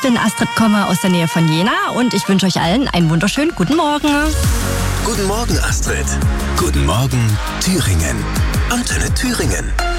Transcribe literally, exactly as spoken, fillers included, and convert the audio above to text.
bin Astrid, komme aus der Nähe von Jena und ich wünsche euch allen einen wunderschönen guten Morgen. Guten Morgen, Astrid. Guten Morgen, Thüringen. Antenne Thüringen.